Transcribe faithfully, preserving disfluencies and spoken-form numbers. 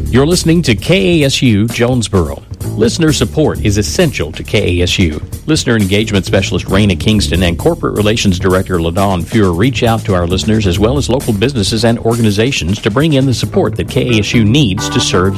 You're listening to K A S U Jonesboro. Listener support is essential to K A S U. Listener Engagement Specialist Raina Kingston and Corporate Relations Director LaDawn Fuhr reach out to our listeners as well as local businesses and organizations to bring in the support that K A S U needs to serve